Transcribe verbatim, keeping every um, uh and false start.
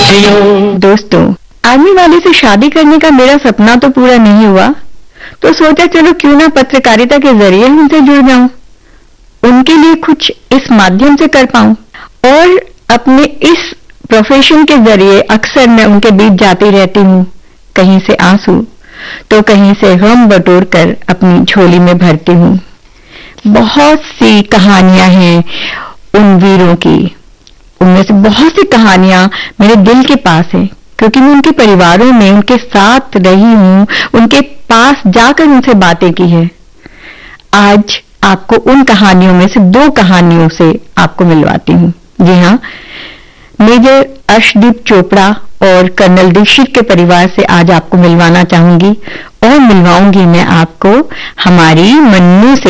खुशियों। दोस्तों, आर्मी वाले से शादी करने का मेरा सपना तो पूरा नहीं हुआ, तो सोचा चलो क्यों ना पत्रकारिता के जरिए उनसे जुड़ जाऊं, उनके लिए कुछ इस माध्यम से कर पाऊं। और अपने इस प्रोफेशन के जरिए अक्सर मैं उनके बीच जाती रहती हूं, कहीं से आंसू तो कहीं से गम बटोर कर अपनी झोली में भरती हूं। बहुत सी कहानियां हैं उन वीरों की, उनमें से बहुत सी कहानियां मेरे दिल के पास है, क्योंकि मैं उनके परिवारों में उनके साथ रही हूं, उनके पास जाकर उनसे बातें की है। आज आपको उन कहानियों में से दो कहानियों से आपको मिलवाती हूं। जी हाँ, मेजर अर्शदीप चोपड़ा और कर्नल दीक्षित के परिवार से आज आपको मिलवाना चाहूंगी, और मिलवाऊंगी मैं आपको हमारी मन्नू से।